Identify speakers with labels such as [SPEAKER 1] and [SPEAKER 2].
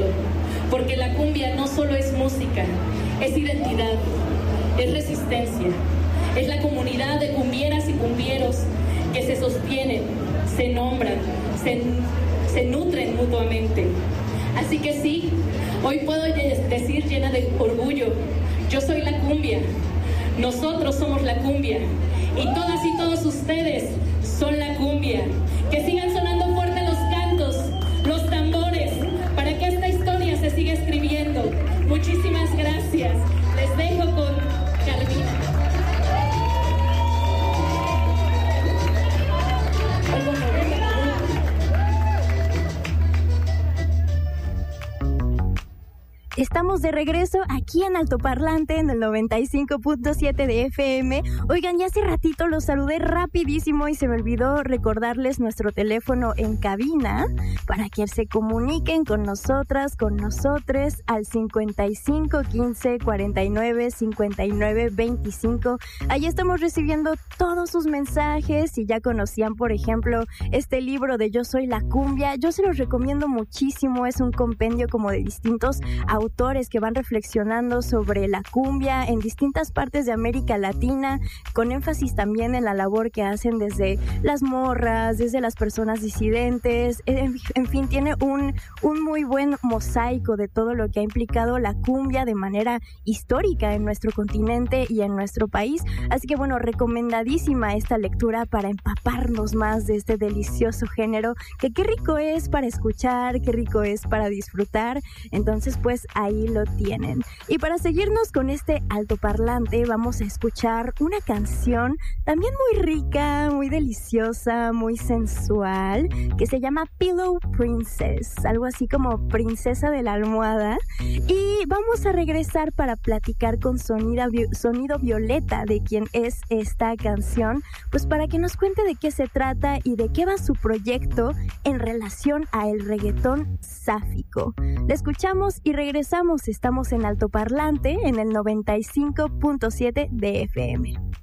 [SPEAKER 1] porque la cumbia no solo es música, es identidad, es resistencia, es la comunidad de cumbieras y cumbieros que se sostienen, se nombran, se nutren mutuamente. Así que sí, hoy puedo decir llena de orgullo, yo soy la cumbia, nosotros somos la cumbia, y todas y todos ustedes son la cumbia. Que sigan sonando fuerte los cantos, los tambores, para que esta historia se siga escribiendo. Muchísimas gracias. Les dejo con Carmina.
[SPEAKER 2] Estamos de regreso aquí en Altoparlante en el 95.7 de FM. Oigan, ya hace ratito los saludé rapidísimo y se me olvidó recordarles nuestro teléfono en cabina para que se comuniquen con nosotras, con nosotres al 55 15 49 59 25. Ahí estamos recibiendo todos sus mensajes. Si ya conocían, por ejemplo, este libro de Yo Soy la Cumbia, yo se los recomiendo muchísimo. Es un compendio como de distintos autores que van reflexionando sobre la cumbia en distintas partes de América Latina, con énfasis también en la labor que hacen desde las morras, desde las personas disidentes. En fin, tiene un muy buen mosaico de todo lo que ha implicado la cumbia de manera histórica en nuestro continente y en nuestro país. Así que bueno, recomendadísima esta lectura para empaparnos más de este delicioso género, que qué rico es para escuchar, qué rico es para disfrutar. Entonces pues ahí lo tienen. Y para seguirnos con este altoparlante, vamos a escuchar una canción también muy rica, muy deliciosa, muy sensual, que se llama Pillow Princess, algo así como princesa de la almohada. Y vamos a regresar para platicar con Sonido Violeta, de quien es esta canción, pues para que nos cuente de qué se trata y de qué va su proyecto en relación a el reggaetón sáfico. La escuchamos y regresamos. Estamos en Altoparlante en el 95.7 de FM.